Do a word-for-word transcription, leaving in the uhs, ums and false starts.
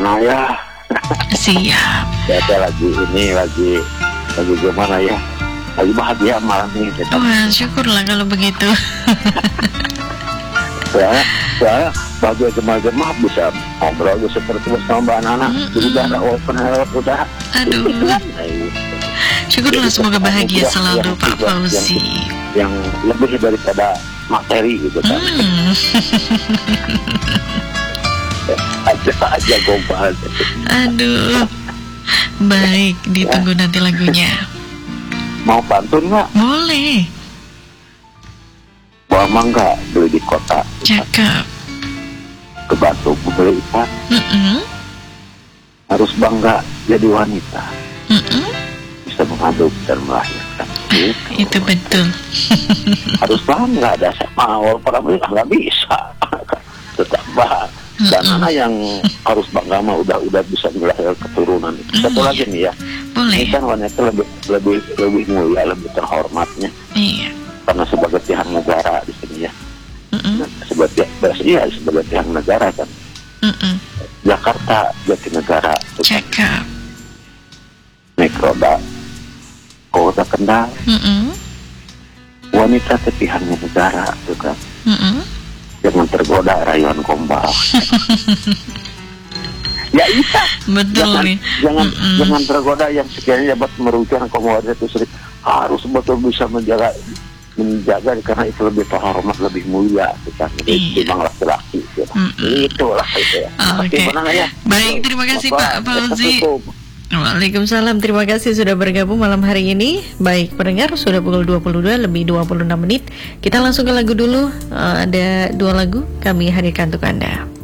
Gimana ya? Siap. Saya lagi ini lagi lagi gimana ya? Lagi bahagia malam ini. Wah, syukurlah kalau begitu. Soalnya, soalnya bahagia gemah-gemah bisa ngobrol seperti bersama Mbak Nana. Mm-mm. Udah ada open air, udah. Aduh. Syukurlah, semoga bahagia selalu Pak Fauzi. Yang, yang lebih daripada materi gitu kan. Hmm. Aja aja gombal. Aduh. Baik, ditunggu nanti lagunya. Mau pantun nggak? Boleh. Bawa mangga beli di kota. Cakep. Ke Batu beli ikan. Mm-mm. Harus bangga jadi wanita. Mm-mm. Bisa mengaduk dan melahirkan. Gitu. Itu betul. Harus bangga. Ada sama awal para mereka nggak bisa. Tetap bangga. Dan Mm-mm. mana yang harus bangga mah udah udah bisa melahirkan keturunan. Satu Mm, lagi nih ya. Boleh. Ini kan wanita lebih lebih lebih mulia, lebih terhormatnya Iya. karena sebagai tiang negara di sini ya. Mm-mm. Sebagai ya sebagai tiang negara kan. Mm-mm. Jakarta Jatinegara Cakep. Mikroda Kota Kendal Mm-mm. wanita tepihannya negara tuh kan. Mm-mm. Jangan tergoda rayuan gombal. Ya iya. Betul Jangan nih. jangan, Mm-mm. jangan tergoda yang sekiranya dapat merugikan komoditas itu sendiri. Harus betul bisa menjaga menjaga karena itu lebih terhormat, lebih mulia kita Iya. dibanding laki-laki gitu. Mm-mm. Itulah itu ya. Oke. Oke, benar ya? Baik, terima kasih Pak Fauzi. Assalamualaikum. Waalaikumsalam, terima kasih sudah bergabung malam hari ini. Baik, pendengar, sudah pukul dua puluh dua lebih dua puluh enam menit. Kita langsung ke lagu dulu. Uh, ada dua lagu kami hadirkan untuk Anda.